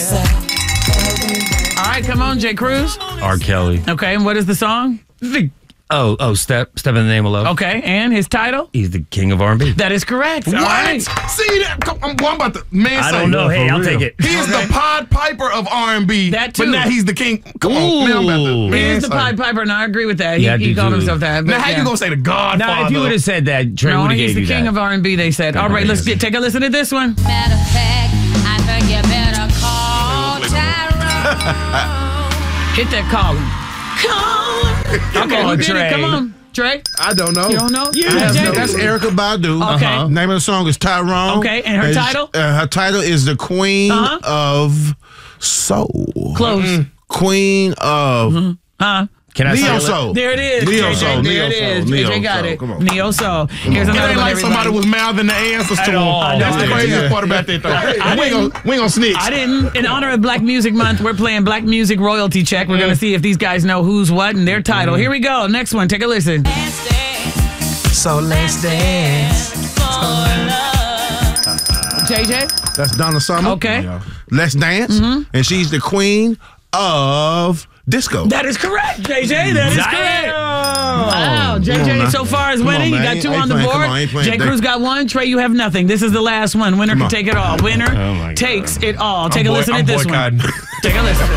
All right, come on, Jay Cruz. R. Kelly. Okay, and what is the song? Step in the Name of Love. Okay, and his title? He's the king of R&B. That is correct. What? All right. See that? I'm about to man. I don't know. Hey, I'll take it. He's the Pied Piper of R&B. That too. But now he's the king. Come on, man. I'm about to, He man, is the Pied Piper, and I agree with that. Yeah, I He do called too. himself that. Now how you gonna say the Godfather? Now, if you would have said that, Trey No, would have he's gave the you king that. of R&B, they said. All right, let's take a listen to this one. Matter of fact, I think you better call Tyrone. Hit that calling. Okay, on, who did Trey. it? Come on, Trey. I don't know. You don't know? I have Jay? no- That's Erykah Badu. Okay. Name of the song is Tyrone. Okay, and her title? Her title is the Queen of Soul. Close. Queen of Can I say Neo it? Soul. There it is. Neo JJ, Soul. there Neo it is. Soul. JJ Neo got Soul. it. Come on. Neo Soul. Here's It another ain't one, like somebody everybody. was mouthing the answers to him. all. That's the No, craziest yeah. part about that, though. We ain't gonna snitch. I didn't. In honor of Black Music Month, we're playing Black Music Royalty Check. We're going to see if these guys know who's what and their title. Here we go. Next one. Take a listen. So let's dance. JJ? That's Donna Summer. Okay. Let's Dance. And she's the Queen of Disco. That is correct, JJ. That is correct. Wow. Come on JJ now. so far is Come on, winning. You man. got two I ain't on the playing. board. Come on, I ain't playing. Jay Cruz got one. Trey, you have nothing. This is the last one. Winner can on. take it all. Winner my God. takes it all. Take a boy- listen I'm at this one. boycotting. Take a listen.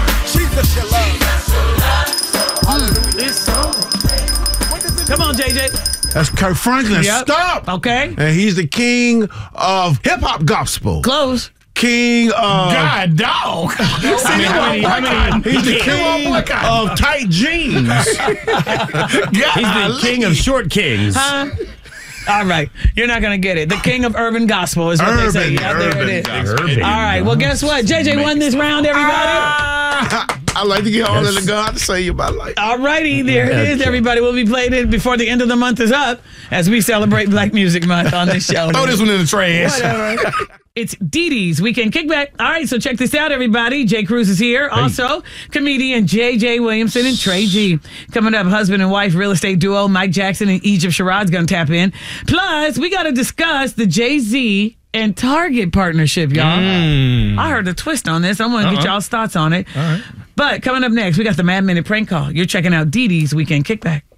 Come on, JJ. That's Kirk Franklin. Yep. Stop. Okay. And he's the king of hip hop gospel. Close. King of God, dog. He's the king of tight jeans. He's the king of short kings. All right. You're not going to get it. The king of urban gospel is what they say. Yeah, there it is. Urban. All right. Well, guess what? JJ won this round, everybody. I like to get all of the God to say about life. All righty. There it is, everybody. We'll be playing it before the end of the month is up as we celebrate Black Music Month on this show. Throw this one in the trash. Whatever. It's Dee Dee's Weekend Kickback. All right, so check this out, everybody. Jay Cruz is here. Also, comedian J.J. Williamson and Trey G. Coming up, husband and wife real estate duo Mike Jackson and Egypt Sherrod's going to tap in. Plus, we got to discuss the Jay-Z and Target partnership, y'all. I heard a twist on this. I want to get y'all's thoughts on it. All right. But coming up next, we got the Mad Minute prank call. You're checking out Dee Dee's Weekend Kickback.